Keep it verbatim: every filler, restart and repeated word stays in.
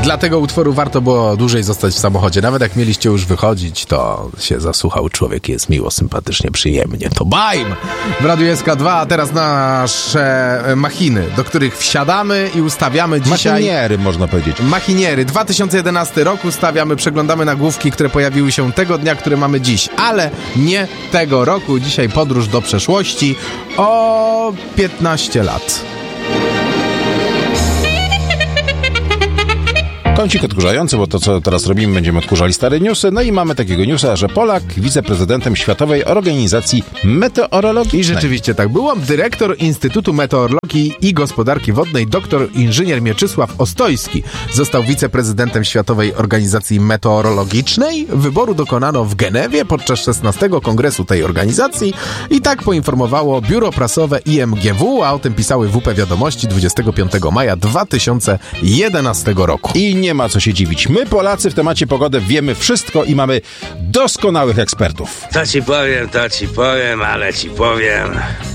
Dla tego utworu warto było dłużej zostać w samochodzie. Nawet jak mieliście już wychodzić, to się zasłuchał. Człowiek jest miło, sympatycznie, przyjemnie. To bajm! W Radiu S K dwa, a teraz nasze machiny, do których wsiadamy i ustawiamy dzisiaj... Machiniery, można powiedzieć. Machiniery. dwa tysiące jedenasty rok ustawiamy, przeglądamy nagłówki, które pojawiły się tego dnia, który mamy dziś. Ale nie tego roku. Dzisiaj podróż do przeszłości o piętnaście lat. Kącik odkurzający, bo to, co teraz robimy, będziemy odkurzali stare newsy. No i mamy takiego newsa, że Polak wiceprezydentem Światowej Organizacji Meteorologicznej. I rzeczywiście tak było. Dyrektor Instytutu Meteorologii i Gospodarki Wodnej, doktor inżynier Mieczysław Ostojski, został wiceprezydentem Światowej Organizacji Meteorologicznej. Wyboru dokonano w Genewie podczas szesnastego kongresu tej organizacji i tak poinformowało biuro prasowe I M G W, a o tym pisały W P Wiadomości dwudziestego piątego maja dwa tysiące jedenastego roku. I nie ma co się dziwić. My, Polacy, w temacie pogody wiemy wszystko i mamy doskonałych ekspertów. To ci powiem, to ci powiem, ale ci powiem.